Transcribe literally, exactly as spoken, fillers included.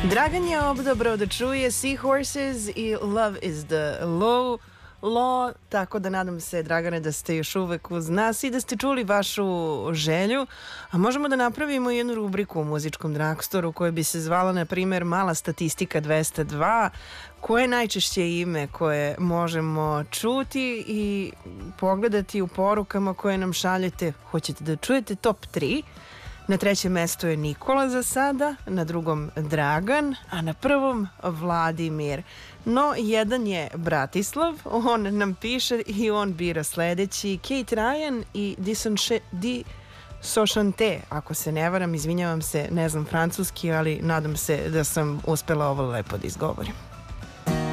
Dragan je odabrao da čuje Seahorses i Love is the Low Law, tako da nadam se, Dragane, da ste još uvek uz nas i da ste čuli vašu želju. A možemo da napravimo jednu rubriku u muzičkom drugstoru koja bi se zvala, na primjer, Mala statistika dvesta dva, koje je najčešće ime koje možemo čuti i pogledati u porukama koje nam šaljete. Hoćete da čujete top tri? Na trećem mestu je Nikola za sada, na drugom Dragan, a na prvom Vladimir. No, jedan je Bratislav, on nam piše i on bira sledeći Kate Ryan i Di Sochante, ako se ne varam, izvinjavam se, ne znam francuski, ali nadam se da sam uspela ovo lepo da izgovorim.